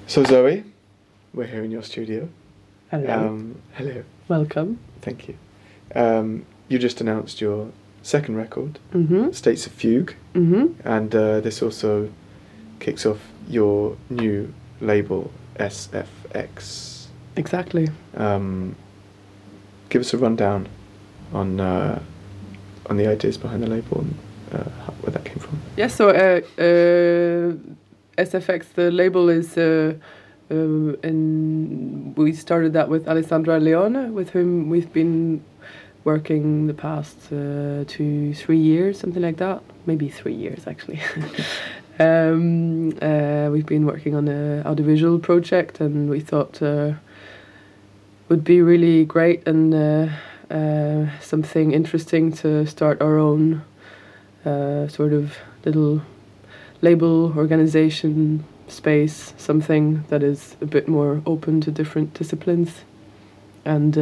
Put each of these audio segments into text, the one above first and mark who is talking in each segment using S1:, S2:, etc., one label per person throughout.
S1: So Zoe, we're here in your studio.
S2: Hello.
S1: Hello.
S2: Welcome.
S1: Thank you. You just announced your second record,
S2: Mm-hmm.
S1: States of Fugue,
S2: Mm-hmm.
S1: and this also kicks off your new label, SFX.
S2: Exactly.
S1: Give us a rundown on the ideas behind the label and where that came from.
S2: Yeah, so SFX, the label is, and we started that with Alessandra Leone, with whom we've been working the past 2-3 years, something like that. Maybe 3 years, actually. We've been working on an audiovisual project, and we thought would be really great and something interesting to start our own sort of little label organization space, something that is a bit more open to different disciplines. And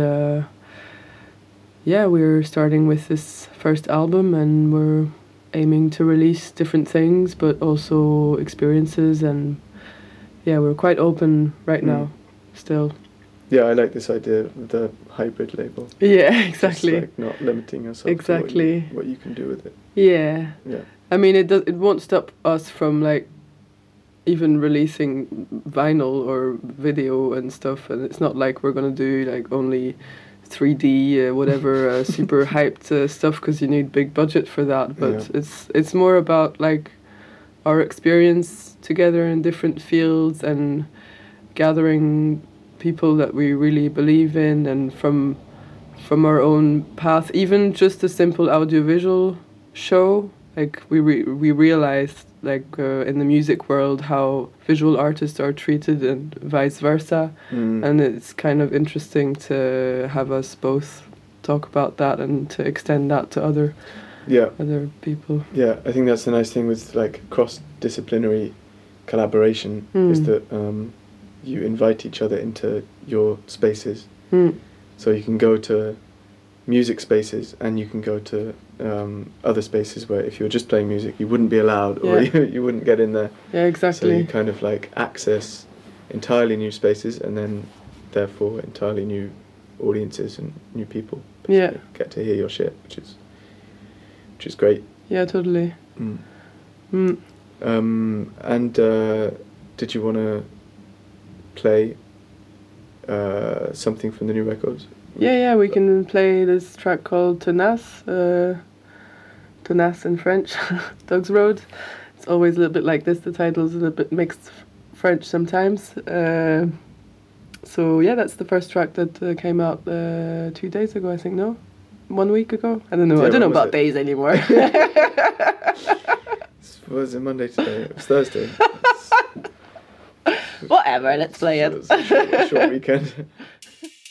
S2: we're starting with this first album, and we're aiming to release different things, but also experiences, and we're quite open right now still.
S1: Yeah, I like this idea of the hybrid label.
S2: Yeah, exactly.
S1: Just like not limiting yourself
S2: exactly
S1: to what you can do with it.
S2: Yeah.
S1: Yeah.
S2: I mean, it won't stop us from like even releasing vinyl or video and stuff, and it's not like we're gonna do like only 3D whatever super hyped stuff, because you need big budget for that. But it's more about like our experience together in different fields and gathering people that we really believe in, and from our own path. Even just a simple audiovisual show, like we realized like in the music world how visual artists are treated and vice versa, and it's kind of interesting to have us both talk about that and to extend that to other people.
S1: Yeah, I think that's the nice thing with like cross-disciplinary collaboration, is that you invite each other into your spaces. So you can go to music spaces, and you can go to other spaces where if you were just playing music you wouldn't be allowed, or you wouldn't get in there.
S2: Yeah, exactly.
S1: So you kind of like access entirely new spaces, and then therefore entirely new audiences and new people. Get to hear your shit, which is great.
S2: Yeah, totally.
S1: And did you want to play something from the new records?
S2: Yeah, we can play this track called Tenace. Tenace in French, Dogs Road. It's always a little bit like this, the title's a little bit mixed French sometimes. So that's the first track that came out 2 days ago, I think, no? 1 week ago? I don't know. I don't know about days anymore.
S1: Was it Monday today? It was Thursday.
S2: Whatever, let's play it.
S1: It's a short weekend.